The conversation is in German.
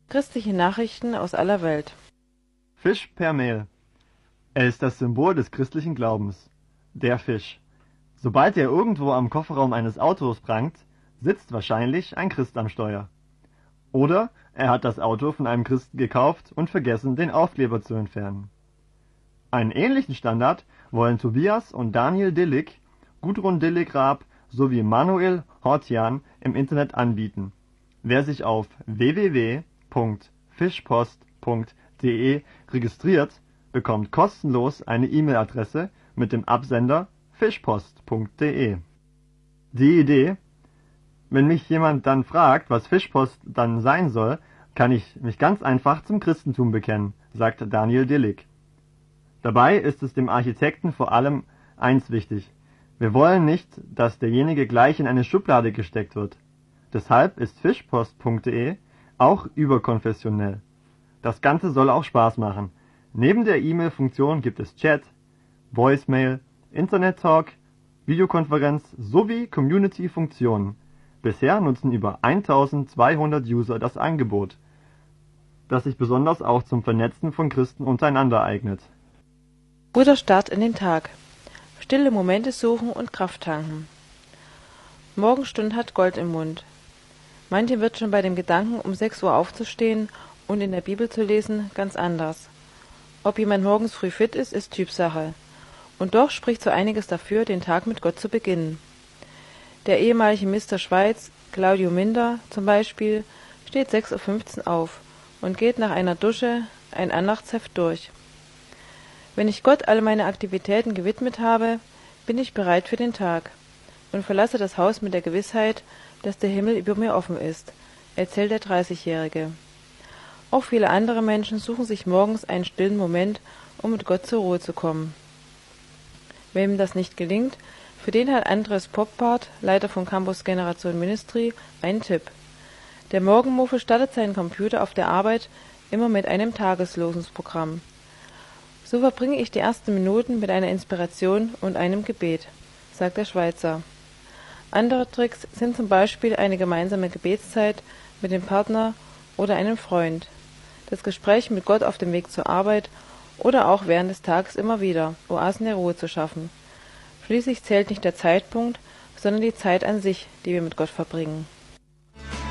Christliche Nachrichten aus aller Welt. Fisch per Mail. Er ist das Symbol des christlichen Glaubens. Der Fisch. Sobald er irgendwo am Kofferraum eines Autos prangt, sitzt wahrscheinlich ein Christ am Steuer. Oder er hat das Auto von einem Christen gekauft und vergessen, den Aufkleber zu entfernen. Einen ähnlichen Standard wollen Tobias und Daniel Dillig, Gudrun Dillig-Raab sowie Manuel Hortjan im Internet anbieten. Wer sich auf www.fischpost.de registriert, bekommt kostenlos eine E-Mail-Adresse mit dem Absender fischpost.de. Die Idee: Wenn mich jemand dann fragt, was Fischpost dann sein soll, kann ich mich ganz einfach zum Christentum bekennen, sagt Daniel Dillig. Dabei ist es dem Architekten vor allem eins wichtig: Wir wollen nicht, dass derjenige gleich in eine Schublade gesteckt wird. Deshalb ist fischpost.de auch überkonfessionell. Das Ganze soll auch Spaß machen. Neben der E-Mail-Funktion gibt es Chat, Voicemail, Internet-Talk, Videokonferenz sowie Community-Funktionen. Bisher nutzen über 1200 User das Angebot, das sich besonders auch zum Vernetzen von Christen untereinander eignet. Guter Start in den Tag. Stille Momente suchen und Kraft tanken. Morgenstund hat Gold im Mund. Manche wird schon bei dem Gedanken, um 6 Uhr aufzustehen und in der Bibel zu lesen, ganz anders. Ob jemand morgens früh fit ist, ist Typsache. Und doch spricht so einiges dafür, den Tag mit Gott zu beginnen. Der ehemalige Mr. Schweiz, Claudio Minder zum Beispiel, steht 6:15 Uhr auf und geht nach einer Dusche ein Andachtsheft durch. Wenn ich Gott alle meine Aktivitäten gewidmet habe, bin ich bereit für den Tag und verlasse das Haus mit der Gewissheit, dass der Himmel über mir offen ist, erzählt der 30-Jährige. Auch viele andere Menschen suchen sich morgens einen stillen Moment, um mit Gott zur Ruhe zu kommen. Wem das nicht gelingt, für den hat Andres Poppart, Leiter von Campus Generation Ministry, einen Tipp. Der Morgenmuffel startet seinen Computer auf der Arbeit immer mit einem Tageslosungsprogramm. So verbringe ich die ersten Minuten mit einer Inspiration und einem Gebet, sagt der Schweizer. Andere Tricks sind zum Beispiel eine gemeinsame Gebetszeit mit dem Partner oder einem Freund, das Gespräch mit Gott auf dem Weg zur Arbeit oder auch während des Tages immer wieder, Oasen der Ruhe zu schaffen. Schließlich zählt nicht der Zeitpunkt, sondern die Zeit an sich, die wir mit Gott verbringen.